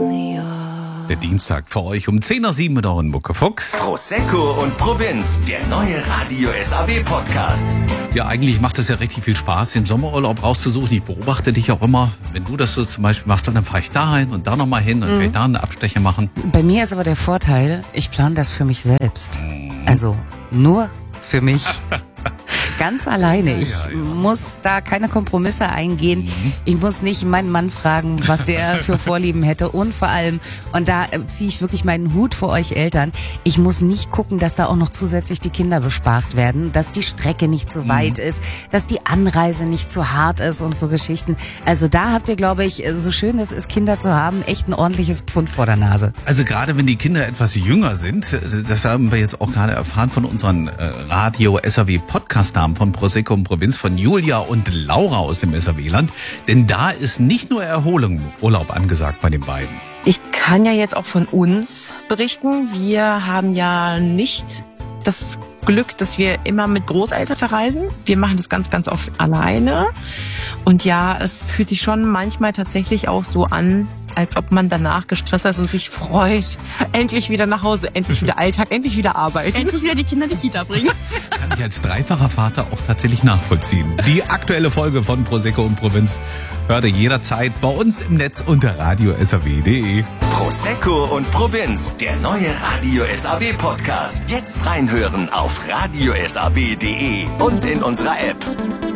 Der Dienstag für euch um 10:07 mit euren Mucke Fuchs. Prosecco und Provinz, der neue Radio SAW Podcast. Ja, eigentlich macht es ja richtig viel Spaß, den Sommerurlaub rauszusuchen. Ich beobachte dich auch immer, wenn du das so zum Beispiel machst, dann fahre ich da hin und da nochmal hin und kann ich da einen Abstecher machen. Bei mir ist aber der Vorteil, ich plane das für mich selbst. Also nur für mich. Ganz alleine. Ich muss da keine Kompromisse eingehen. Ich muss nicht meinen Mann fragen, was der für Vorlieben hätte. Und vor allem, und da ziehe ich wirklich meinen Hut vor euch Eltern, ich muss nicht gucken, dass da auch noch zusätzlich die Kinder bespaßt werden, dass die Strecke nicht zu weit ist, dass die Anreise nicht zu hart ist und so Geschichten. Also da habt ihr, glaube ich, so schön es ist, Kinder zu haben, echt ein ordentliches Pfund vor der Nase. Also gerade wenn die Kinder etwas jünger sind, das haben wir jetzt auch gerade erfahren von unseren Radio SAW Podcast-Namen von Prosecco und Provinz, von Julia und Laura aus dem SAW-Land. Denn da ist nicht nur Erholung, Urlaub angesagt bei den beiden. Ich kann ja jetzt auch von uns berichten. Wir haben ja nicht das Glück, dass wir immer mit Großeltern verreisen. Wir machen das ganz, ganz oft alleine. Und ja, es fühlt sich schon manchmal tatsächlich auch so an, als ob man danach gestresst ist und sich freut. Endlich wieder nach Hause, endlich wieder Alltag, endlich wieder Arbeit. Endlich wieder die Kinder in die Kita bringen. Kann ich als dreifacher Vater auch tatsächlich nachvollziehen. Die aktuelle Folge von Prosecco und Provinz hört ihr jederzeit bei uns im Netz unter radiosaw.de. Prosecco und Provinz, der neue Radio SAW Podcast. Jetzt reinhören auf radiosaw.de und in unserer App.